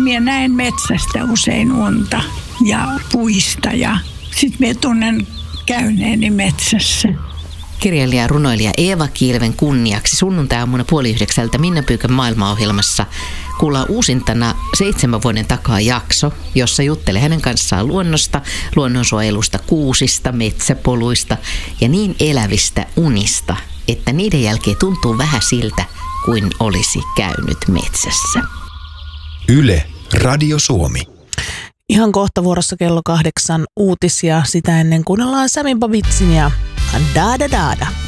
minä näen metsästä usein unta ja puista ja sitten minä tunnen käyneeni metsässä. Kirjailija ja runoilija Eeva Kiilven kunniaksi sunnuntai-aamuna 8:30 Minna Pyykän maailmaohjelmassa kuullaan uusintana 7 vuoden takaa jakso, jossa juttelee hänen kanssaan luonnosta, luonnonsuojelusta, kuusista, metsäpoluista ja niin elävistä unista, että niiden jälkeen tuntuu vähän siltä, kuin olisi käynyt metsässä. Yle, Radio Suomi. Ihan kohta vuorossa kello 8 uutisia. Sitä ennen kuunnellaan Sami Babitsin ja Daada Daada.